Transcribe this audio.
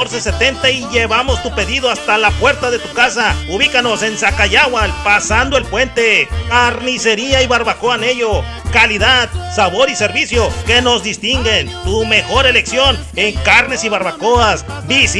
1470 y llevamos tu pedido hasta la puerta de tu casa. Ubícanos en Zacayahual, pasando el puente. Carnicería y barbacoa Anello. Calidad, sabor y servicio que nos distinguen. Tu mejor elección en carnes y barbacoas. Visita